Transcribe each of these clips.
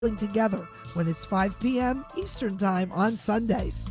together when it's 5 p.m. Eastern Time on Sundays.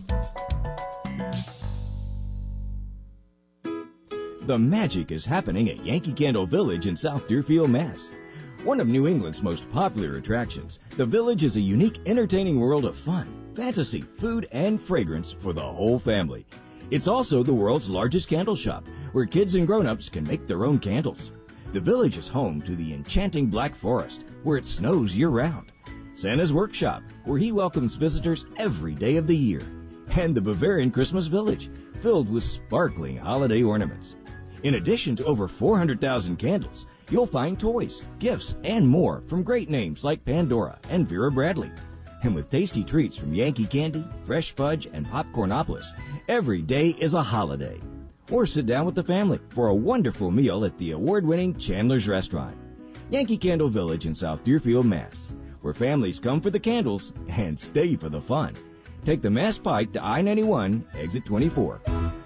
The magic is happening at Yankee Candle Village in South Deerfield, Mass. One of New England's most popular attractions, the Village is a unique, entertaining world of fun, fantasy, food, and fragrance for the whole family. It's also the world's largest candle shop, where kids and grown-ups can make their own candles. The Village is home to the enchanting Black Forest, where it snows year-round. Santa's Workshop, where he welcomes visitors every day of the year. And the Bavarian Christmas Village, filled with sparkling holiday ornaments. In addition to over 400,000 candles, you'll find toys, gifts, and more from great names like Pandora and Vera Bradley. And with tasty treats from Yankee Candy, Fresh Fudge, and Popcornopolis, every day is a holiday. Or sit down with the family for a wonderful meal at the award-winning Chandler's Restaurant. Yankee Candle Village in South Deerfield, Mass., where families come for the candles and stay for the fun. Take the Mass Pike to I-91, exit 24.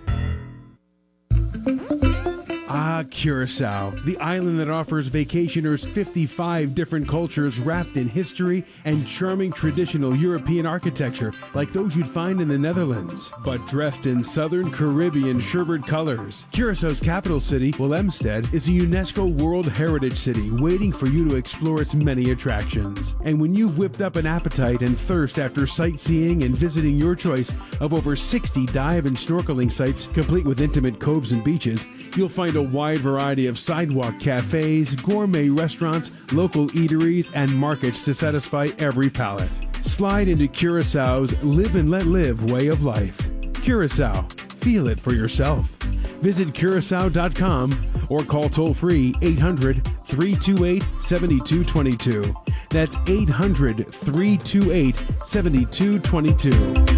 Ah, Curacao, the island that offers vacationers 55 different cultures wrapped in history and charming traditional European architecture like those you'd find in the Netherlands, but dressed in Southern Caribbean sherbet colors. Curaçao's capital city, Willemstad, is a UNESCO World Heritage City waiting for you to explore its many attractions. And when you've whipped up an appetite and thirst after sightseeing and visiting your choice of over 60 dive and snorkeling sites complete with intimate coves and beaches, you'll find a wide variety of sidewalk cafes, gourmet restaurants, local eateries, and markets to satisfy every palate. Slide into Curaçao's live and let live way of life. Curaçao, feel it for yourself. Visit Curacao.com or call toll-free 800-328-7222. That's 800-328-7222.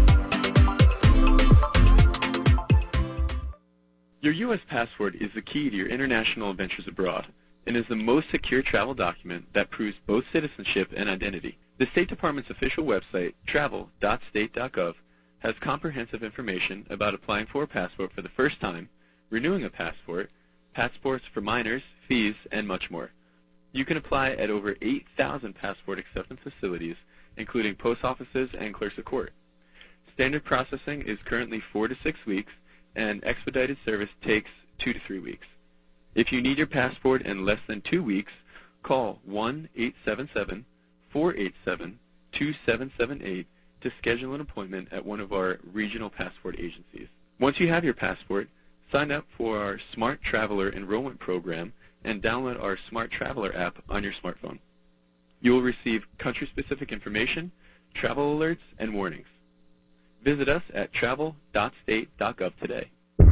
Your U.S. passport is the key to your international adventures abroad and is the most secure travel document that proves both citizenship and identity. The State Department's official website, travel.state.gov, has comprehensive information about applying for a passport for the first time, renewing a passport, passports for minors, fees, and much more. You can apply at over 8,000 passport acceptance facilities, including post offices and clerks of court. Standard processing is currently 4 to 6 weeks, and expedited service takes 2 to 3 weeks. If you need your passport in less than 2 weeks, call 1-877-487-2778 to schedule an appointment at one of our regional passport agencies. Once you have your passport, sign up for our Smart Traveler enrollment program and download our Smart Traveler app on your smartphone. You will receive country-specific information, travel alerts, and warnings. Visit us at travel.state.gov today.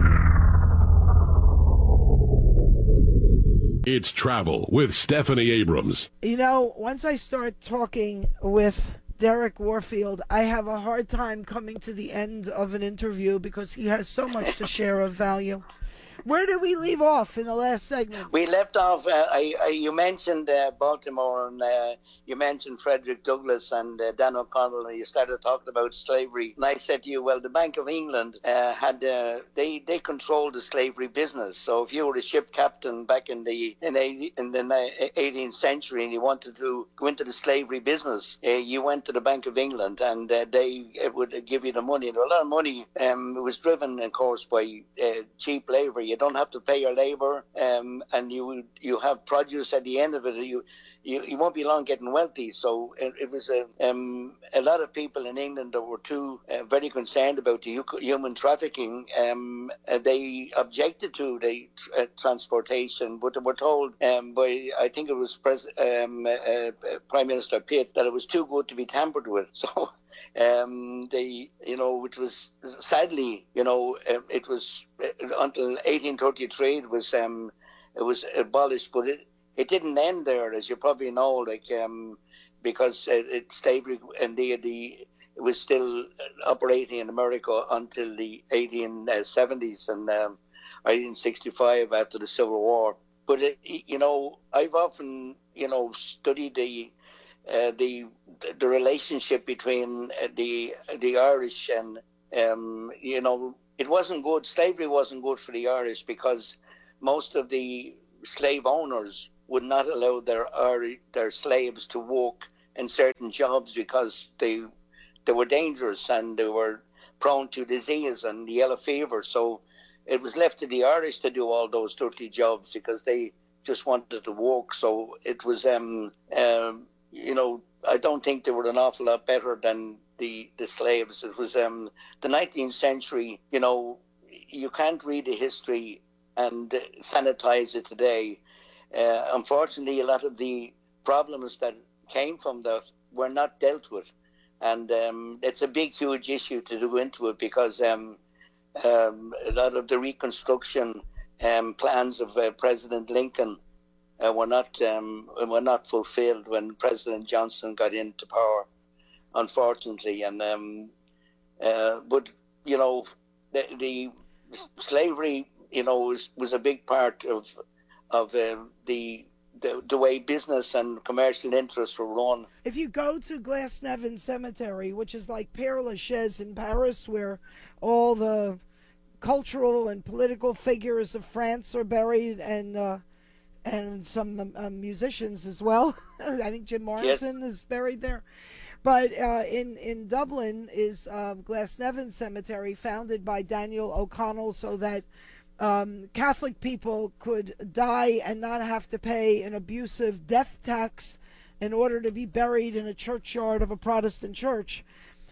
It's Travel with Stephanie Abrams. You know, once I start talking with Derek Warfield, I have a hard time coming to the end of an interview because he has so much to share of value. Where did we leave off in the last segment? We left off, you mentioned Baltimore, and you mentioned Frederick Douglass and Dan O'Connell, and you started talking about slavery. And I said to you, well, the Bank of England they controlled the slavery business. So if you were a ship captain back in the 18th century and you wanted to go into the slavery business, you went to the Bank of England, and they would give you the money. And a lot of money was driven, of course, by cheap labor. You don't have to pay your labor, and you have produce at the end of it. You won't be long getting wealthy. So it was a lot of people in England that were too very concerned about the human trafficking. They objected to the transportation, but they were told by, I think it was Prime Minister Pitt, that it was too good to be tampered with. So which was sadly, it was until 1833 it was abolished, but it didn't end there, as you probably know, because slavery indeed it was still operating in America until the 1870s and 1865 after the Civil War. But I've often studied the relationship between the Irish and it wasn't good. Slavery wasn't good for the Irish because most of the slave owners would not allow their slaves to work in certain jobs because they were dangerous and they were prone to disease and yellow fever. So it was left to the Irish to do all those dirty jobs because they just wanted to work. So it was, you know, I don't think they were an awful lot better than the slaves. It was the 19th century, you know, you can't read the history and sanitize it today. Unfortunately, a lot of the problems that came from that were not dealt with. And it's a big, huge issue to do into it because a lot of the Reconstruction plans of President Lincoln were not fulfilled when President Johnson got into power, unfortunately. And but you know, the slavery, you know, was a big part of the way business and commercial interests were run. If you go to Glasnevin Cemetery, which is like Père Lachaise in Paris, where all the cultural and political figures of France are buried, and some musicians as well. I think Jim Morrison is buried there. But in Dublin is Glasnevin Cemetery, founded by Daniel O'Connell, so that Catholic people could die and not have to pay an abusive death tax in order to be buried in a churchyard of a Protestant church.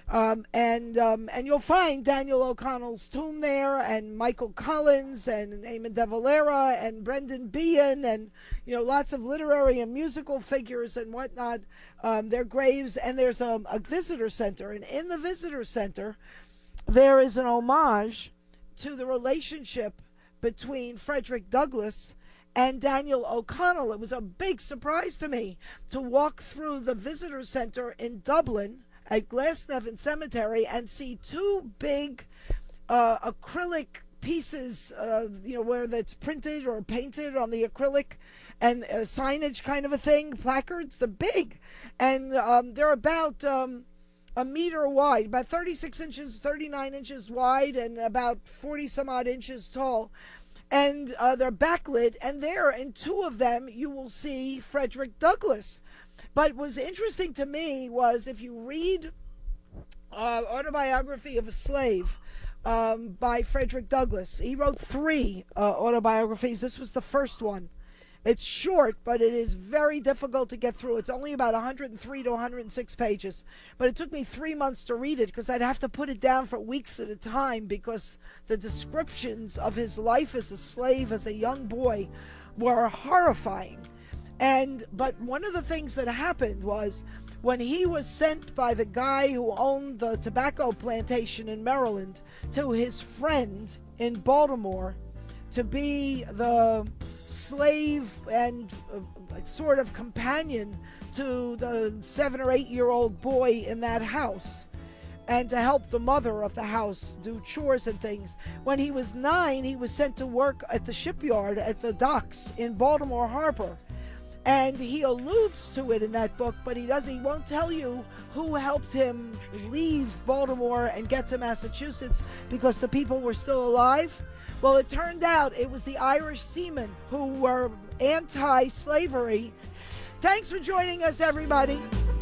And you'll find Daniel O'Connell's tomb there, and Michael Collins, and Eamon de Valera, and Brendan Behan, and you know, lots of literary and musical figures and whatnot. Their graves, and there's a visitor center, and in the visitor center, there is an homage to the relationship between Frederick Douglass and Daniel O'Connell. It was a big surprise to me to walk through the visitor center in Dublin at Glasnevin Cemetery and see two big acrylic pieces, you know, where that's printed or painted on the acrylic, and signage kind of a thing, placards. They're big, and they're about a meter wide, about 36 inches, 39 inches wide, and about 40 some odd inches tall. And they're backlit, and there in two of them you will see Frederick Douglass. But what was interesting to me was, if you read Autobiography of a Slave by Frederick Douglass, he wrote 3 autobiographies. This was the first one. It's short, but it is very difficult to get through. It's only about 103 to 106 pages. But it took me 3 months to read it because I'd have to put it down for weeks at a time, because the descriptions of his life as a slave, as a young boy, were horrifying. But one of the things that happened was, when he was sent by the guy who owned the tobacco plantation in Maryland to his friend in Baltimore to be the slave and sort of companion to the 7 or 8 year old boy in that house, and to help the mother of the house do chores and things. When he was 9, he was sent to work at the shipyard at the docks in Baltimore Harbor. And he alludes to it in that book, but he won't tell you who helped him leave Baltimore and get to Massachusetts, because the people were still alive. Well, it turned out it was the Irish seamen who were anti-slavery. Thanks for joining us, everybody.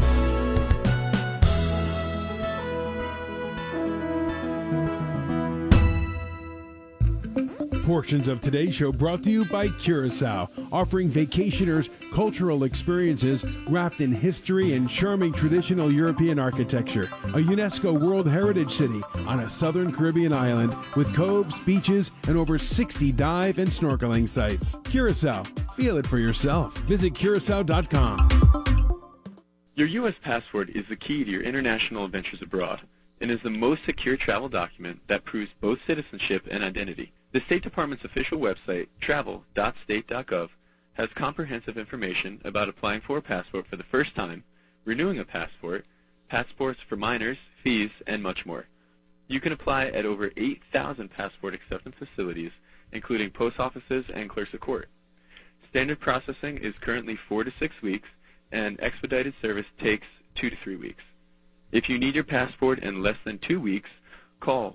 Portions of today's show brought to you by Curacao, offering vacationers cultural experiences wrapped in history and charming traditional European architecture. A UNESCO World Heritage City on a southern Caribbean island with coves, beaches, and over 60 dive and snorkeling sites. Curacao, feel it for yourself. Visit Curacao.com. Your U.S. passport is the key to your international adventures abroad, and is the most secure travel document that proves both citizenship and identity. The State Department's official website, travel.state.gov, has comprehensive information about applying for a passport for the first time, renewing a passport, passports for minors, fees, and much more. You can apply at over 8,000 passport acceptance facilities, including post offices and clerks of court. Standard processing is currently 4 to 6 weeks, and expedited service takes 2 to 3 weeks. If you need your passport in less than 2 weeks, call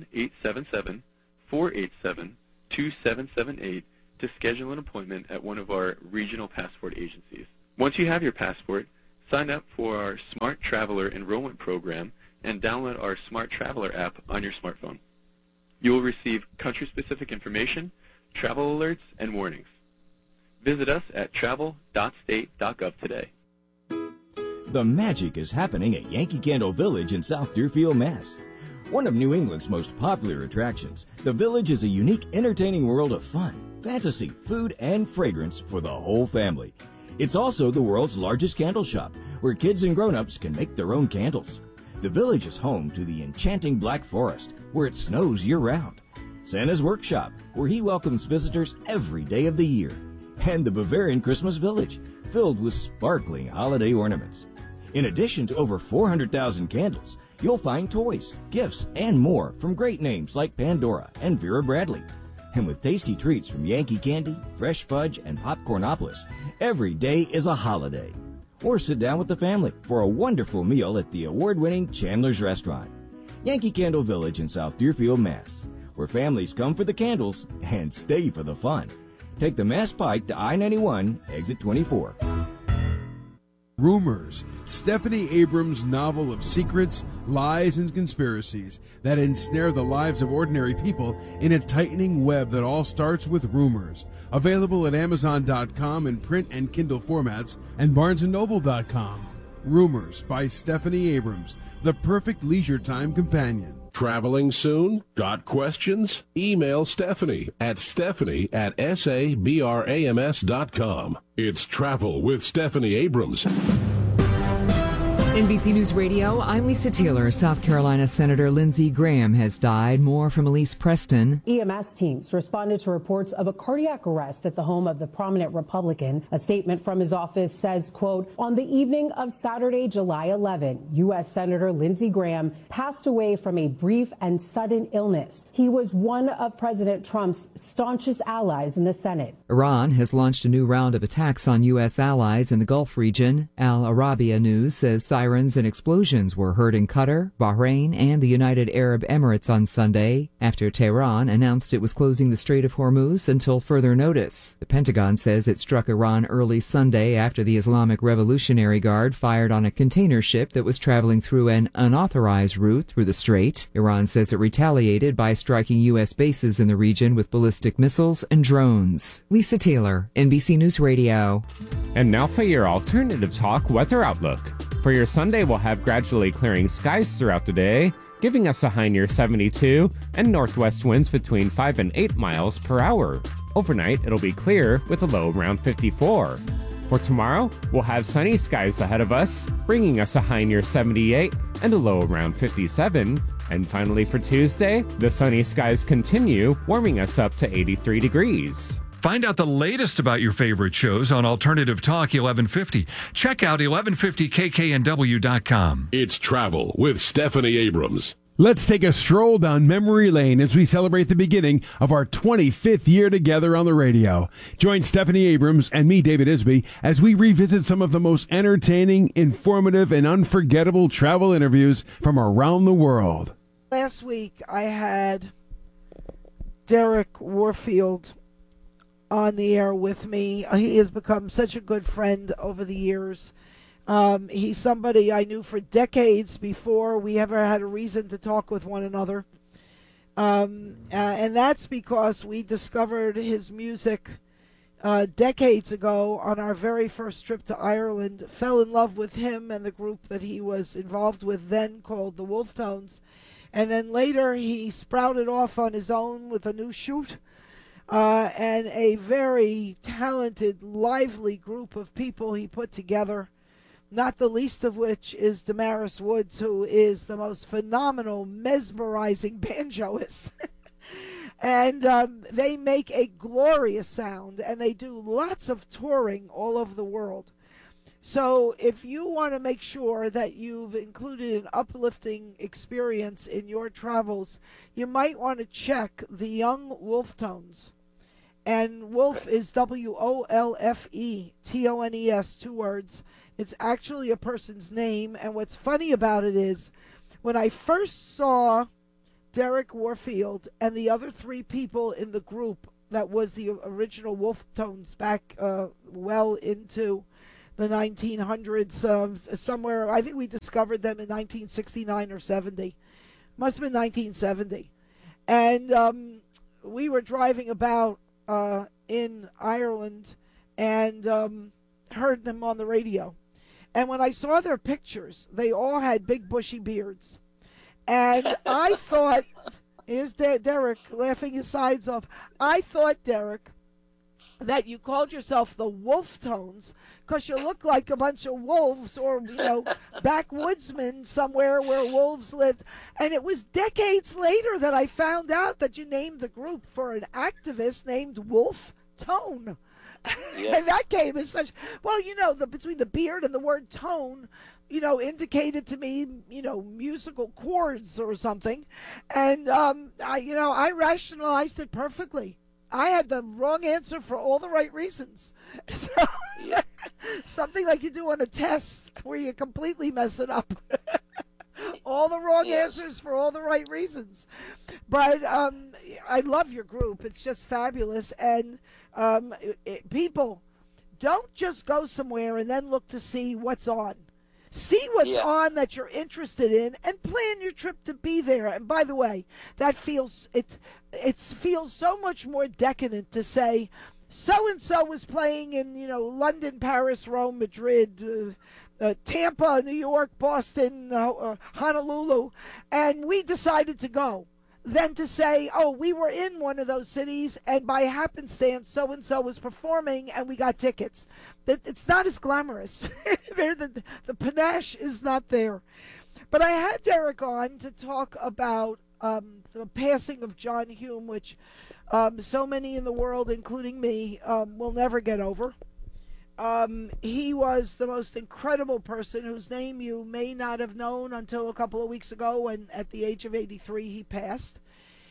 1-877-487-2778 to schedule an appointment at one of our regional passport agencies. Once you have your passport, Sign up for our Smart Traveler enrollment program and download our Smart Traveler app on your smartphone. You will receive country-specific information, travel alerts, and warnings. Visit us at travel.state.gov today. The magic is happening at Yankee Candle Village in South Deerfield, Mass. One of New England's most popular attractions, the Village is a unique, entertaining world of fun, fantasy, food, and fragrance for the whole family. It's also the world's largest candle shop, where kids and grown-ups can make their own candles. The Village is home to the enchanting Black Forest, where it snows year-round. Santa's Workshop, where he welcomes visitors every day of the year. And the Bavarian Christmas Village, filled with sparkling holiday ornaments. In addition to over 400,000 candles, you'll find toys, gifts, and more from great names like Pandora and Vera Bradley. And with tasty treats from Yankee Candy, Fresh Fudge, and Popcornopolis, every day is a holiday. Or sit down with the family for a wonderful meal at the award-winning Chandler's Restaurant. Yankee Candle Village in South Deerfield, Mass., where families come for the candles and stay for the fun. Take the Mass Pike to I-91, exit 24. Rumors, Stephanie Abrams' novel of secrets, lies, and conspiracies that ensnare the lives of ordinary people in a tightening web that all starts with rumors. Available at Amazon.com in print and Kindle formats and BarnesandNoble.com. Rumors by Stephanie Abrams, the perfect leisure time companion. Traveling soon? Got questions? Email Stephanie at sabrams.com. It's Travel with Stephanie Abrams. NBC News Radio, I'm Lisa Taylor. South Carolina Senator Lindsey Graham has died. More from Elise Preston. EMS teams responded to reports of a cardiac arrest at the home of the prominent Republican. A statement from his office says, quote, on the evening of Saturday, July 11, U.S. Senator Lindsey Graham passed away from a brief and sudden illness. He was one of President Trump's staunchest allies in the Senate. Iran has launched a new round of attacks on U.S. allies in the Gulf region. Al Arabiya News says sirens and explosions were heard in Qatar, Bahrain, and the United Arab Emirates on Sunday after Tehran announced it was closing the Strait of Hormuz until further notice. The Pentagon says it struck Iran early Sunday after the Islamic Revolutionary Guard fired on a container ship that was traveling through an unauthorized route through the strait. Iran says it retaliated by striking U.S. bases in the region with ballistic missiles and drones. Lisa Taylor, NBC News Radio. And now for your alternative talk weather outlook. For your Sunday, we'll have gradually clearing skies throughout the day, giving us a high near 72 and northwest winds between 5 and 8 miles per hour. Overnight, it'll be clear with a low around 54. For tomorrow, we'll have sunny skies ahead of us, bringing us a high near 78 and a low around 57. And finally for Tuesday, the sunny skies continue, warming us up to 83 degrees. Find out the latest about your favorite shows on Alternative Talk 1150. Check out 1150kknw.com. It's Travel with Stephanie Abrams. Let's take a stroll down memory lane as we celebrate the beginning of our 25th year together on the radio. Join Stephanie Abrams and me, David Isby, as we revisit some of the most entertaining, informative, and unforgettable travel interviews from around the world. Last week, I had Derek Warfield on the air with me. He has become such a good friend over the years. He's somebody I knew for decades before we ever had a reason to talk with one another. And that's because we discovered his music decades ago on our very first trip to Ireland, fell in love with him and the group that he was involved with then called the Wolftones. And then later he sprouted off on his own with a new shoot. And a very talented, lively group of people he put together, not the least of which is Damaris Woods, who is the most phenomenal, mesmerizing banjoist. And they make a glorious sound, and they do lots of touring all over the world. So if you want to make sure that you've included an uplifting experience in your travels, you might want to check the Young Wolftones. And Wolf is W-O-L-F-E-T-O-N-E-S, 2 words. It's actually a person's name. And what's funny about it is when I first saw Derek Warfield and the other 3 people in the group that was the original Wolftones back well into the 1900s, somewhere. I think we discovered them in 1969 or 70. Must have been 1970. And we were driving about in Ireland and heard them on the radio. And when I saw their pictures, they all had big bushy beards. And I thought, here's Derek laughing his sides off. I thought, Derek, that you called yourself the Wolf Tones because you look like a bunch of wolves or, backwoodsmen somewhere where wolves lived. And it was decades later that I found out that you named the group for an activist named Wolf Tone. Yes. And that came as such, between the beard and the word tone, indicated to me, musical chords or something. And, I rationalized it perfectly. I had the wrong answer for all the right reasons. So, something like you do on a test where you completely mess it up. All the wrong answers for all the right reasons. But I love your group. It's just fabulous. And people, don't just go somewhere and then look to see what's on. See what's on that you're interested in and plan your trip to be there. And by the way, that feels it feels so much more decadent to say so-and-so was playing in, London, Paris, Rome, Madrid, Tampa, New York, Boston, Honolulu, and we decided to go. Than to say, oh, we were in one of those cities and by happenstance so-and-so was performing and we got tickets. It's not as glamorous. The panache is not there. But I had Derek on to talk about the passing of John Hume, which so many in the world, including me, will never get over. He was the most incredible person whose name you may not have known until a couple of weeks ago when at the age of 83 he passed.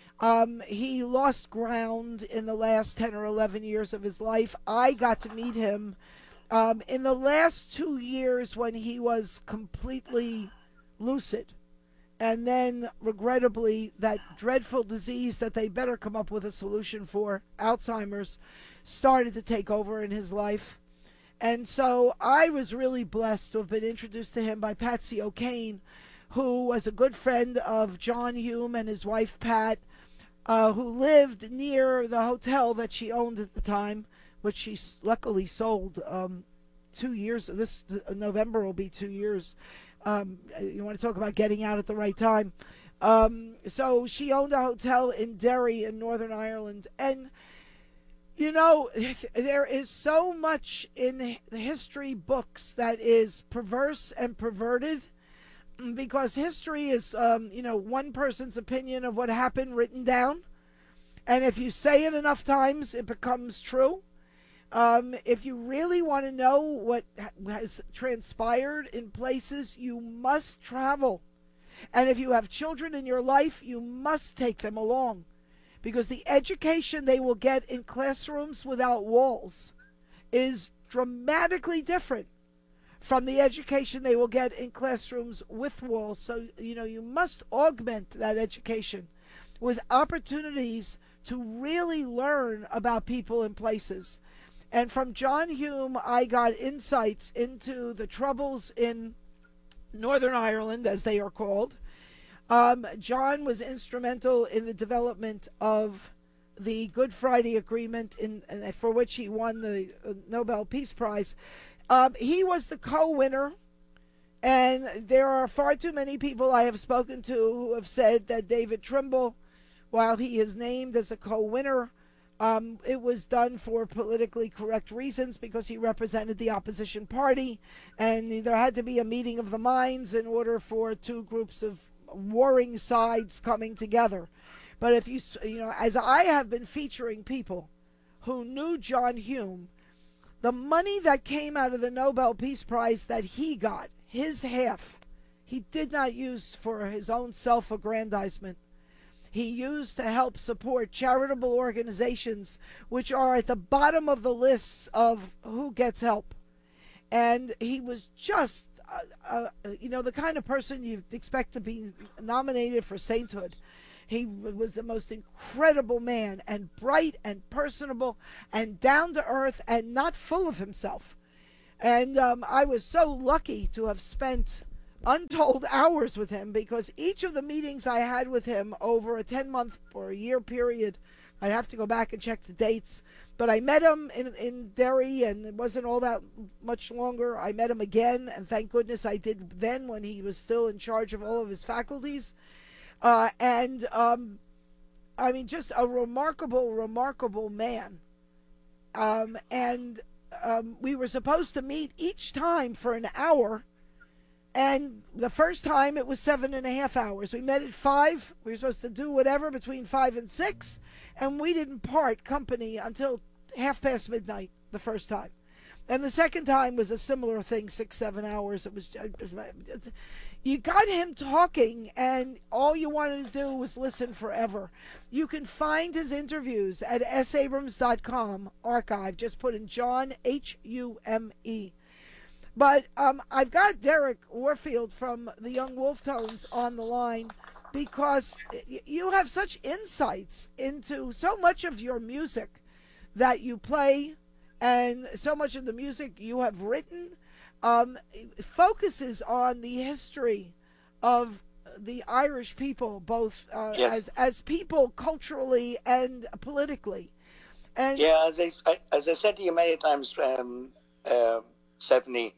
He lost ground in the last 10 or 11 years of his life. I got to meet him in the last 2 years when he was completely lucid. And then, regrettably, that dreadful disease that they better come up with a solution for, Alzheimer's, started to take over in his life. And so I was really blessed to have been introduced to him by Patsy O'Kane, who was a good friend of John Hume and his wife Pat, who lived near the hotel that she owned at the time, which she luckily sold 2 years. This November will be 2 years. You want to talk about getting out at the right time. So she owned a hotel in Derry in Northern Ireland. And there is so much in the history books that is perverse and perverted because history is, one person's opinion of what happened written down. And if you say it enough times, it becomes true. If you really want to know what has transpired in places, you must travel. And if you have children in your life, you must take them along. Because the education they will get in classrooms without walls is dramatically different from the education they will get in classrooms with walls. So, you must augment that education with opportunities to really learn about people and places. And from John Hume, I got insights into the troubles in Northern Ireland, as they are called. John was instrumental in the development of the Good Friday Agreement, for which he won the Nobel Peace Prize. He was the co-winner, and there are far too many people I have spoken to who have said that David Trimble, while he is named as a co-winner, it was done for politically correct reasons because he represented the opposition party, and there had to be a meeting of the minds in order for two groups of warring sides coming together. But if as I have been featuring people who knew John Hume, the money that came out of the Nobel Peace Prize that he got, his half, he did not use for his own self-aggrandizement. He used to help support charitable organizations which are at the bottom of the lists of who gets help. And he was just the kind of person you'd expect to be nominated for sainthood. He was the most incredible man, and bright and personable and down to earth and not full of himself. And I was so lucky to have spent untold hours with him, because each of the meetings I had with him over a 10-month or a year period, I'd have to go back and check the dates, but I met him in Derry, and it wasn't all that much longer. I met him again, and thank goodness I did then, when he was still in charge of all of his faculties. I mean, just a remarkable, remarkable man. We were supposed to meet each time for an hour, and the first time it was 7.5 hours. We met at 5. We were supposed to do whatever between 5 and 6, and we didn't part company until midnight the first time. And the second time was a similar thing, 6-7 hours. It was you got him talking, and all you wanted to do was listen forever. You can find his interviews at sabrams.com archive. Just put in John Hume. But I've got Derek Warfield from the Young Wolf Tones on the line, because you have such insights into so much of your music that you play, and so much of the music you have written focuses on the history of the Irish people, both yes. as people culturally and politically. And yeah, as I said to you many times, Stephanie,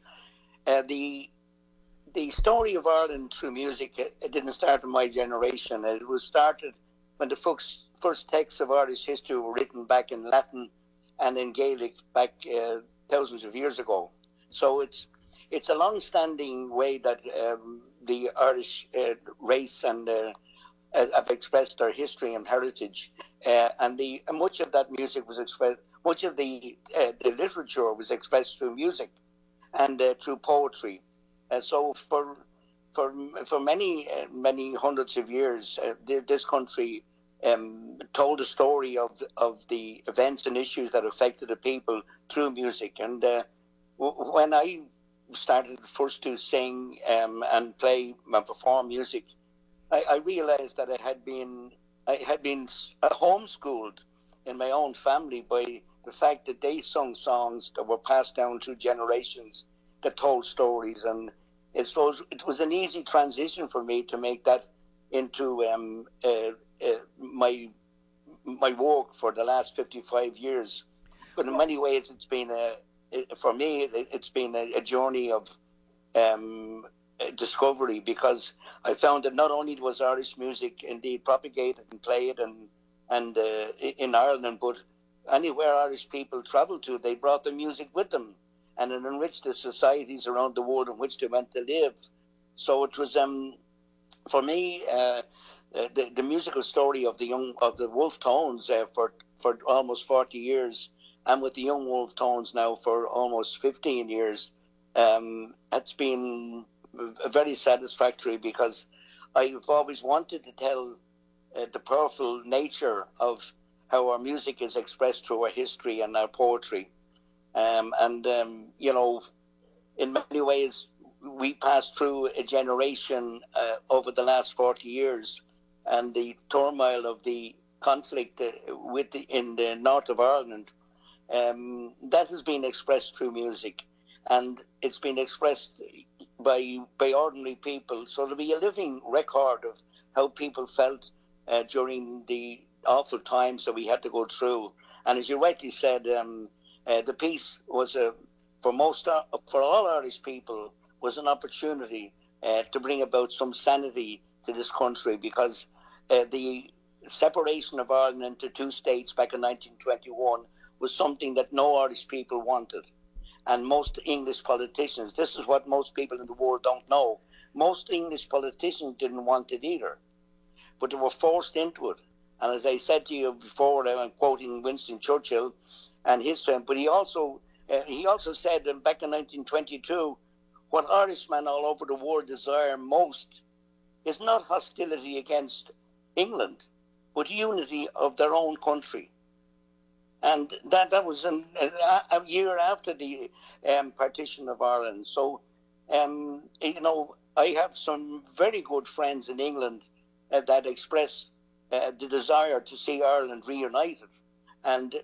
the story of Ireland through music, it didn't start in my generation. It was started when the first texts of Irish history were written back in Latin and in Gaelic back thousands of years ago. So it's a long-standing way that the Irish race and have expressed their history and heritage, and much of that music was expressed. Much of the literature was expressed through music and through poetry. So for many hundreds of years, this country told the story of the events and issues that affected the people through music. And when I started first to sing and play and perform music, I realized that I had been homeschooled in my own family by the fact that they sung songs that were passed down through generations that told stories. And it was an easy transition for me to make that into my work for the last 55 years. But in many ways, it's been for me a journey of discovery, because I found that not only was Irish music indeed propagated and played and in Ireland, but anywhere Irish people traveled to, they brought the music with them, and it enriched the societies around the world in which they went to live. So it was for me the musical story of the Wolf Tones for almost 40 years, and with the Young Wolf Tones now for almost 15 years. It's been very satisfactory, because I've always wanted to tell the powerful nature of how our music is expressed through our history and our poetry. You know, in many ways, we passed through a generation over the last 40 years, and the turmoil of the conflict in the north of Ireland, that has been expressed through music, and it's been expressed by ordinary people. So there'll be a living record of how people felt during the awful times that we had to go through. And as you rightly said, the piece was for all Irish people was an opportunity to bring about some sanity to this country, because the separation of Ireland into two states back in 1921 was something that no Irish people wanted. And most English politicians, this is what most people in the world don't know, most English politicians didn't want it either, but they were forced into it. And as I said to you before, I'm quoting Winston Churchill and his friend, but he also said back in 1922, what Irishmen all over the world desire most is not hostility against England, but unity of their own country. And that was a year after the partition of Ireland. So, you know, I have some very good friends in England that express the desire to see Ireland reunited. And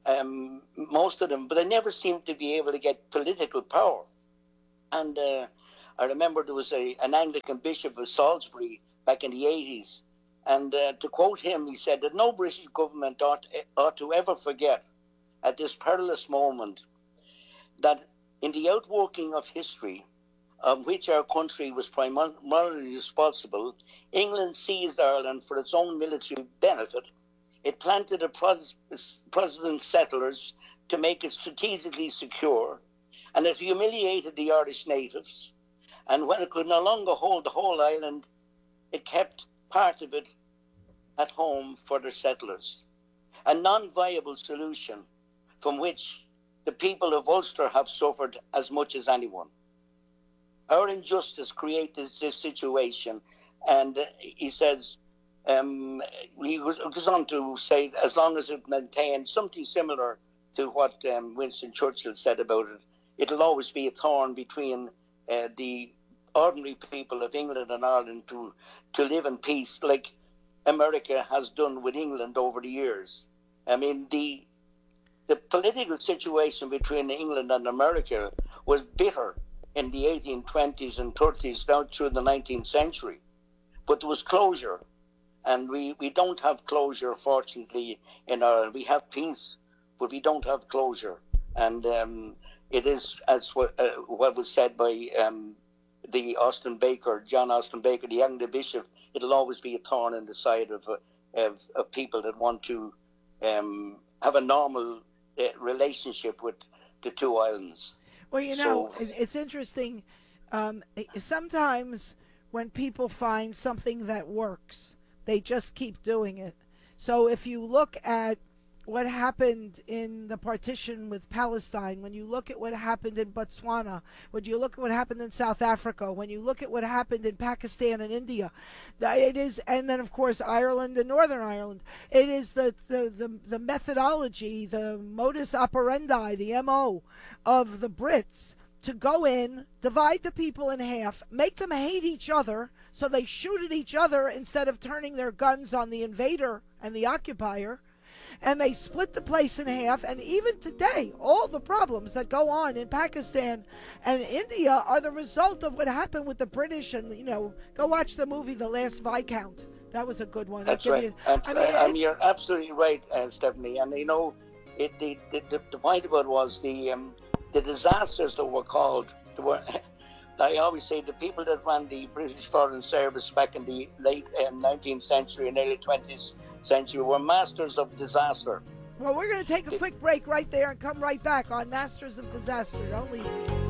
most of them, but they never seemed to be able to get political power. And I remember there was an Anglican bishop of Salisbury back in the 80s, and to quote him, he said that no British government ought to ever forget at this perilous moment that in the outworking of history, of which our country was primarily responsible, England seized Ireland for its own military benefit. It planted a Protestant settlers to make it strategically secure, and it humiliated the Irish natives. And when it could no longer hold the whole island, it kept part of it at home for the settlers. A non-viable solution from which the people of Ulster have suffered as much as anyone. Our injustice created this situation, and he says, he goes on to say, as long as it maintained something similar to what Winston Churchill said about it, it'll always be a thorn between the ordinary people of England and Ireland to live in peace, like America has done with England over the years. I mean, the political situation between England and America was bitter in the 1820s and 30s down through the 19th century. But there was closure, and we don't have closure, fortunately, in Ireland. We have peace, but we don't have closure. And it is, as what was said by the John Austin Baker, the Anglican bishop, it'll always be a thorn in the side of people that want to have a normal relationship with the two islands. Well, you know, it's interesting. Sometimes when people find something that works, they just keep doing it. So if you look at what happened in the partition with Palestine, when you look at what happened in Botswana, when you look at what happened in South Africa, when you look at what happened in Pakistan and India, it is, and then of course Ireland and Northern Ireland, it is the methodology, the modus operandi, the MO of the Brits to go in, divide the people in half, make them hate each other, so they shoot at each other instead of turning their guns on the invader and the occupier. And they split the place in half, and even today, all the problems that go on in Pakistan and India are the result of what happened with the British. And, you know, go watch the movie The Last Viscount. That was a good one. That's right. You're absolutely right, Stephanie. And, you know, the point about it was the disasters that were called. I always say the people that ran the British Foreign Service back in the late 19th century and early 20th century were masters of disaster. Well, we're going to take a quick break right there and come right back on Masters of Disaster. Don't leave me.